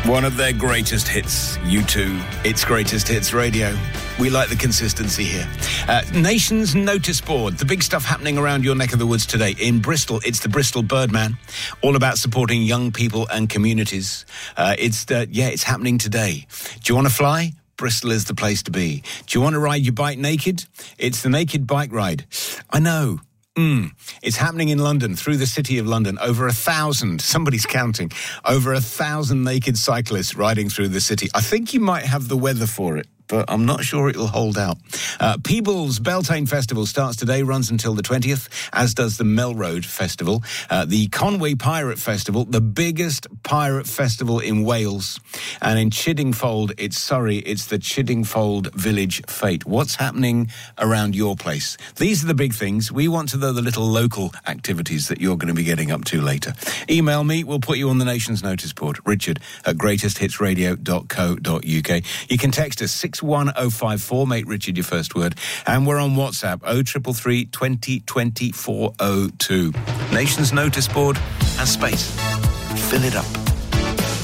One of their greatest hits, U2. It's Greatest Hits Radio. We like the consistency here. Nation's Notice Board. The big stuff happening around your neck of the woods today. In Bristol, it's the Bristol Birdman. All about supporting young people and communities. It's happening today. Do you want to fly? Bristol is the place to be. Do you want to ride your bike naked? It's the Naked Bike Ride. I know. It's happening in London, through the city of London. Over 1,000, somebody's counting, over 1,000 naked cyclists riding through the city. I think you might have the weather for it, but I'm not sure it'll hold out. Peebles Beltane Festival starts today, runs until the 20th, as does the Melroad Festival. The Conwy Pirate Festival, the biggest pirate festival in Wales. And in Chiddingfold, it's Surrey, it's the Chiddingfold Village Fete. What's happening around your place? These are the big things. We want to know the little local activities that you're going to be getting up to later. Email me, we'll put you on the Nation's Notice Board. richard@greatesthitsradio.co.uk. You can text us 61054, make Richard your first word. And we're on WhatsApp, 0333 20 20 402. Nation's Notice Board has space. Fill it up.